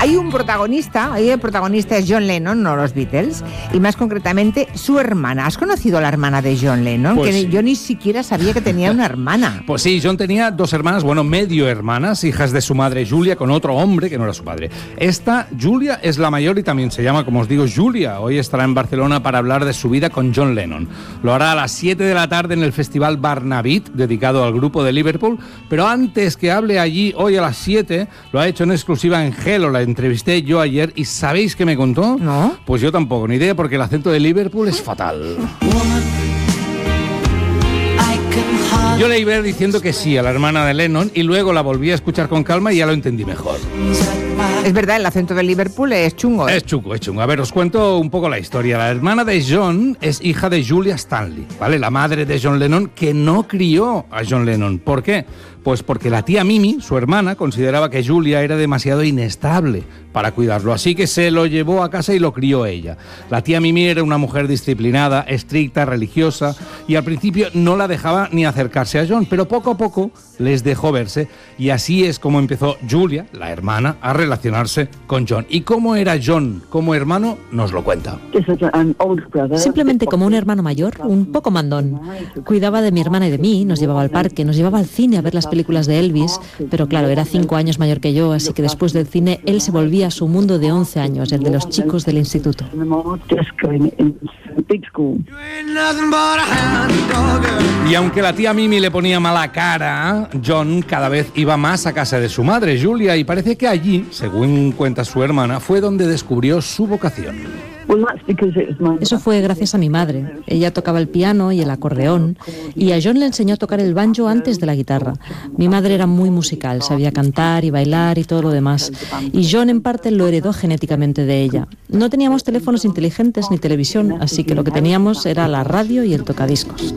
Hay un protagonista, y el protagonista es John Lennon, no los Beatles, y más concretamente su hermana. ¿Has conocido a la hermana de John Lennon? Pues que sí. yo ni siquiera sabía que tenía una hermana. Pues sí, John tenía dos hermanas, bueno, medio hermanas, hijas de su madre Julia, con otro hombre que no era su padre. Esta, Julia, es la mayor y también se llama, como os digo, Julia. Hoy estará en Barcelona para hablar de su vida con John Lennon. Lo hará a las 7 de la tarde en el Festival Barnabit, dedicado al grupo de Liverpool, pero antes que hable allí, hoy a las 7, lo ha hecho en exclusiva en Hello, la entrevisté yo ayer, y ¿sabéis qué me contó? ¿No? Pues yo tampoco, ni idea, porque el acento de Liverpool es fatal. Yo le iba diciendo que sí a la hermana de Lennon y luego la volví a escuchar con calma y ya lo entendí mejor. Es verdad, el acento de Liverpool es chungo. Es chungo, es chungo. A ver, os cuento un poco la historia. La hermana de John es hija de Julia Stanley, ¿vale? La madre de John Lennon, que no crió a John Lennon. ¿Por qué? Pues porque la tía Mimi, su hermana, consideraba que Julia era demasiado inestable para cuidarlo, así que se lo llevó a casa y lo crió ella. La tía Mimi era una mujer disciplinada, estricta, religiosa, y al principio no la dejaba ni acercarse a John, pero poco a poco les dejó verse, y así es como empezó Julia, la hermana, a relacionarse con John. ¿Y cómo era John como hermano? Nos lo cuenta. Simplemente como un hermano mayor, un poco mandón. Cuidaba de mi hermana y de mí, nos llevaba al parque, nos llevaba al cine a ver las películas de Elvis, pero claro, era 5 años mayor que yo, así que después del cine él se volvía a su mundo de 11 años, el de los chicos del instituto. Y aunque la tía Mimi le ponía mala cara, John cada vez iba más a casa de su madre, Julia, y parece que allí, según cuenta su hermana, fue donde descubrió su vocación. Eso fue gracias a mi madre. Ella tocaba el piano y el acordeón, y a John le enseñó a tocar el banjo antes de la guitarra. Mi madre era muy musical, sabía cantar y bailar y todo lo demás, y John en parte lo heredó genéticamente de ella. No teníamos teléfonos inteligentes ni televisión, así que lo que teníamos era la radio y el tocadiscos.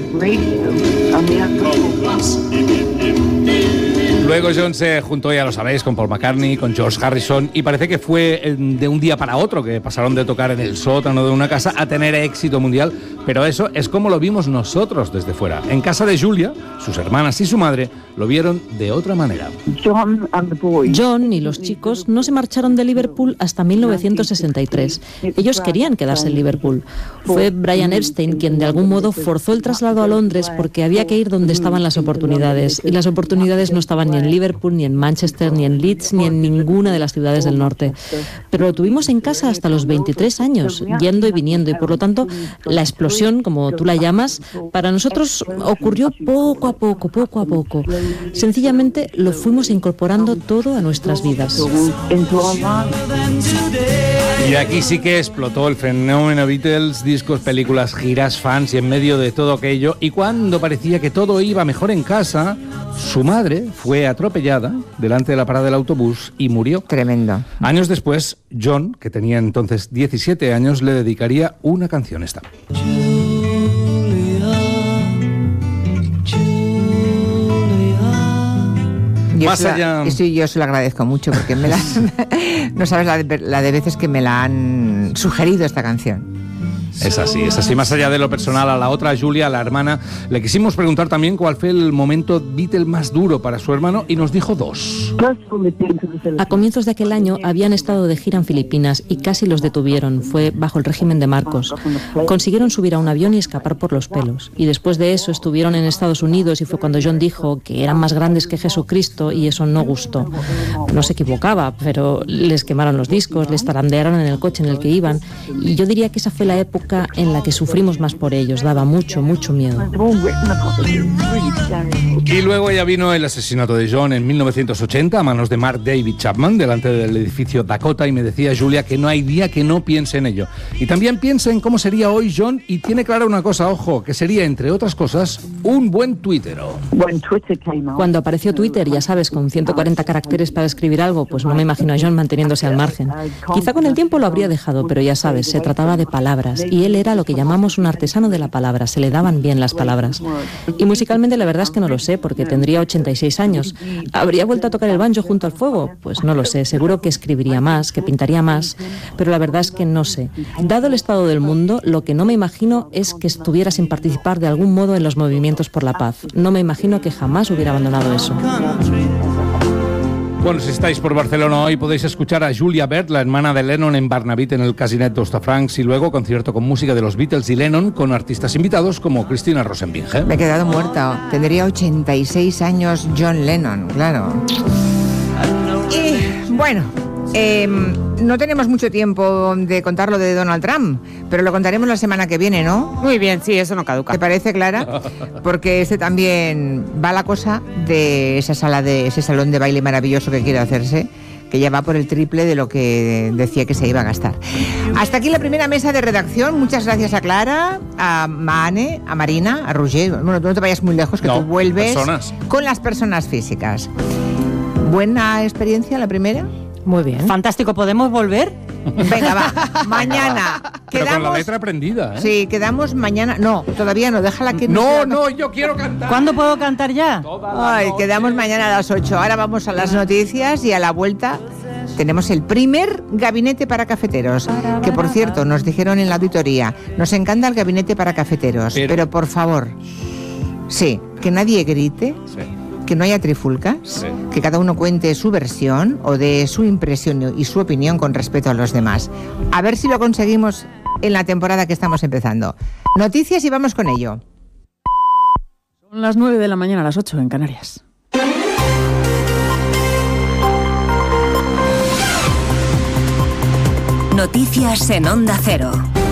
Luego John se juntó, ya lo sabéis, con Paul McCartney, con George Harrison, y parece que fue de un día para otro que pasaron de tocar en el sótano de una casa a tener éxito mundial, pero eso es como lo vimos nosotros desde fuera. En casa de Julia, sus hermanas y su madre lo vieron de otra manera. John y los chicos no se marcharon de Liverpool hasta 1963. Ellos querían quedarse en Liverpool. Fue Brian Epstein quien de algún modo forzó el traslado a Londres porque había que ir donde estaban las oportunidades, y las oportunidades no estaban ni en Liverpool, ni en Manchester, ni en Leeds, ni en ninguna de las ciudades del norte. Pero lo tuvimos en casa hasta los 23 años, yendo y viniendo, y por lo tanto la explosión, como tú la llamas, para nosotros ocurrió poco a poco, poco a poco. Sencillamente lo fuimos incorporando todo a nuestras vidas. Y aquí sí que explotó el fenómeno Beatles, discos, películas, giras, fans, y en medio de todo aquello, y cuando parecía que todo iba mejor en casa, su madre fue atropellada delante de la parada del autobús y murió. Tremendo. Años después, John, que tenía entonces 17 años, le dedicaría una canción esta. Yo se lo agradezco mucho porque no sabes la de veces que me la han sugerido esta canción. Es así. Más allá de lo personal, a la otra, Julia, la hermana, le quisimos preguntar también cuál fue el momento Beatle más duro para su hermano y nos dijo 2. A comienzos de aquel año habían estado de gira en Filipinas y casi los detuvieron. Fue bajo el régimen de Marcos. Consiguieron subir a un avión y escapar por los pelos. Y después de eso estuvieron en Estados Unidos y fue cuando John dijo que eran más grandes que Jesucristo y eso no gustó. No se equivocaba, pero les quemaron los discos, les tarandearon en el coche en el que iban, y yo diría que esa fue la época en la que sufrimos más por ellos. Daba mucho, mucho miedo. Y luego ya vino el asesinato de John en 1980 a manos de Mark David Chapman delante del edificio Dakota, y me decía Julia que no hay día que no piense en ello. Y también piensa en cómo sería hoy John, y tiene clara una cosa, ojo, que sería, entre otras cosas, un buen tuitero. Cuando apareció Twitter, ya sabes, con 140 caracteres para escribir algo, pues no me imagino a John manteniéndose al margen. Quizá con el tiempo lo habría dejado, pero ya sabes, se trataba de palabras, y él era lo que llamamos un artesano de la palabra, se le daban bien las palabras. Y musicalmente la verdad es que no lo sé, porque tendría 86 años. ¿Habría vuelto a tocar el banjo junto al fuego? Pues no lo sé, seguro que escribiría más, que pintaría más, pero la verdad es que no sé. Dado el estado del mundo, lo que no me imagino es que estuviera sin participar de algún modo en los movimientos por la paz. No me imagino que jamás hubiera abandonado eso. Bueno, si estáis por Barcelona hoy podéis escuchar a Julia Bert, la hermana de Lennon, en Barnavit en el Casinet d'Hostafrancs, y luego concierto con música de los Beatles y Lennon con artistas invitados como Cristina Rosenbinge. Me he quedado muerta. Tendría 86 años John Lennon, claro. Y bueno, no tenemos mucho tiempo de contar lo de Donald Trump, pero lo contaremos la semana que viene, ¿no? Muy bien, sí, eso no caduca. ¿Te parece, Clara? Porque también va la cosa de ese salón de baile maravilloso que quiere hacerse, que ya va por el triple de lo que decía que se iba a gastar. Hasta aquí la primera mesa de redacción. Muchas gracias a Clara, a Mane, a Marina, a Roger. Bueno, tú no te vayas muy lejos, que tú vuelves con las personas físicas. ¿Buena experiencia la primera? Muy bien. Fantástico, ¿podemos volver? Venga, va. Mañana. Pero con la letra aprendida, ¿eh? Sí, quedamos mañana. No, todavía no, déjala que... No, yo quiero cantar. ¿Cuándo puedo cantar ya? Ay, quedamos mañana a las 8. Ahora vamos a las noticias y a la vuelta tenemos el primer gabinete para cafeteros. Que, por cierto, nos dijeron en la auditoría, nos encanta el gabinete para cafeteros, pero por favor, sí, que nadie grite. Sí. Que no haya trifulcas, sí. Que cada uno cuente su versión o dé su impresión y su opinión con respecto a los demás. A ver si lo conseguimos en la temporada que estamos empezando. Noticias y vamos con ello. Son las 9 de la mañana, a las 8 en Canarias. Noticias en Onda Cero.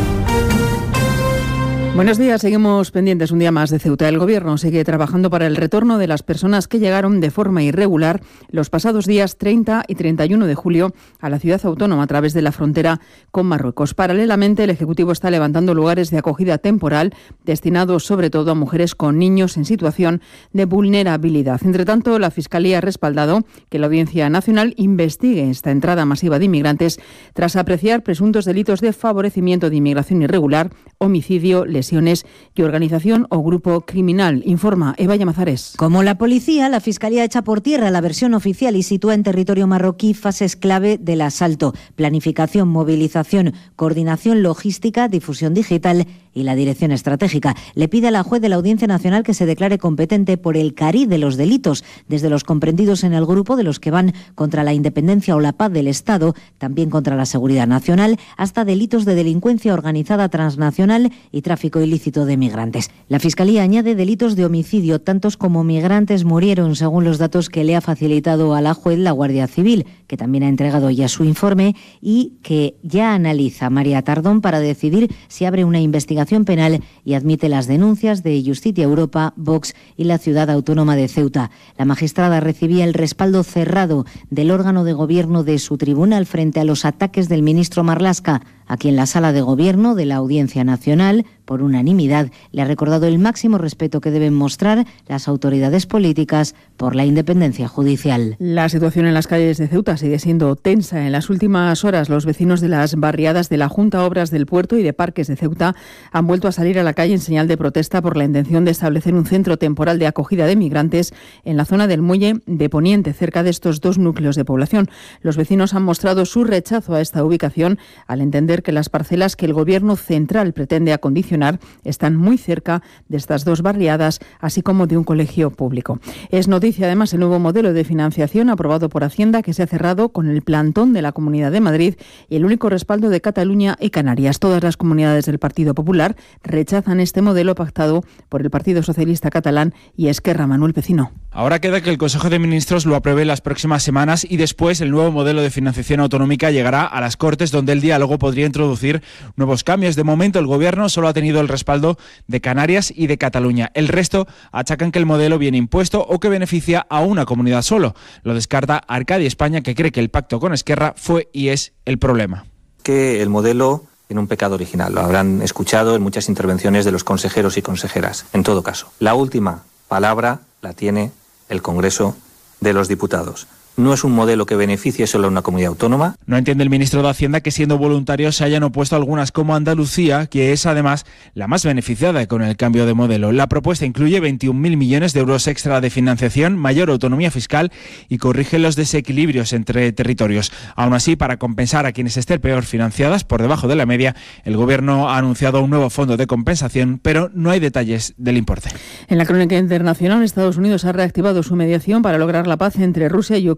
Buenos días, seguimos pendientes un día más de Ceuta. El Gobierno sigue trabajando para el retorno de las personas que llegaron de forma irregular los pasados días 30 y 31 de julio a la ciudad autónoma a través de la frontera con Marruecos. Paralelamente, el Ejecutivo está levantando lugares de acogida temporal destinados sobre todo a mujeres con niños en situación de vulnerabilidad. Entre tanto, la Fiscalía ha respaldado que la Audiencia Nacional investigue esta entrada masiva de inmigrantes tras apreciar presuntos delitos de favorecimiento de inmigración irregular, homicidio, lesiones y organización o grupo criminal, informa Eva Llamazares. Como la policía, la Fiscalía echa por tierra la versión oficial y sitúa en territorio marroquí fases clave del asalto: planificación, movilización, coordinación logística, difusión digital y la dirección estratégica. Le pide a la juez de la Audiencia Nacional que se declare competente por el cariz de los delitos, desde los comprendidos en el grupo de los que van contra la independencia o la paz del Estado, también contra la seguridad nacional, hasta delitos de delincuencia organizada transnacional y tráfico ilícito de migrantes. La Fiscalía añade delitos de homicidio, tantos como migrantes murieron, según los datos que le ha facilitado a la juez la Guardia Civil, que también ha entregado ya su informe y que ya analiza María Tardón para decidir si abre una investigación penal y admite las denuncias de Justicia Europa, Vox y la Ciudad Autónoma de Ceuta. La magistrada recibía el respaldo cerrado del órgano de gobierno de su tribunal frente a los ataques del ministro Marlaska, a quien la Sala de Gobierno de la Audiencia Nacional, por unanimidad, le ha recordado el máximo respeto que deben mostrar las autoridades políticas por la independencia judicial. La situación en las calles de Ceuta sigue siendo tensa. En las últimas horas, los vecinos de las barriadas de la Junta Obras del Puerto y de Parques de Ceuta han vuelto a salir a la calle en señal de protesta por la intención de establecer un centro temporal de acogida de migrantes en la zona del Muelle de Poniente, cerca de estos dos núcleos de población. Los vecinos han mostrado su rechazo a esta ubicación al entender que las parcelas que el Gobierno central pretende acondicionar están muy cerca de estas dos barriadas, así como de un colegio público. Es noticia además el nuevo modelo de financiación aprobado por Hacienda, que se ha cerrado con el plantón de la Comunidad de Madrid y el único respaldo de Cataluña y Canarias. Todas las comunidades del Partido Popular rechazan este modelo pactado por el Partido Socialista Catalán y Esquerra. Manuel Pecino. Ahora queda que el Consejo de Ministros lo apruebe en las próximas semanas y después el nuevo modelo de financiación autonómica llegará a las Cortes, donde el diálogo podría introducir nuevos cambios. De momento el Gobierno solo ha tenido el respaldo de Canarias y de Cataluña. El resto achacan que el modelo viene impuesto o que beneficia a una comunidad solo. Lo descarta Arcadi España, que cree que el pacto con Esquerra fue y es el problema. Que el modelo tiene un pecado original. Lo habrán escuchado en muchas intervenciones de los consejeros y consejeras. En todo caso, la última palabra la tiene el Congreso de los Diputados. No es un modelo que beneficie solo a una comunidad autónoma. No entiende el ministro de Hacienda que siendo voluntarios se hayan opuesto algunas como Andalucía, que es además la más beneficiada con el cambio de modelo. La propuesta incluye 21.000 millones de euros extra de financiación, mayor autonomía fiscal y corrige los desequilibrios entre territorios. Aún así, para compensar a quienes estén peor financiadas, por debajo de la media, el Gobierno ha anunciado un nuevo fondo de compensación, pero no hay detalles del importe. En la crónica internacional, Estados Unidos ha reactivado su mediación para lograr la paz entre Rusia y Ucrania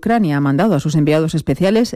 Ucrania ha mandado a sus enviados especiales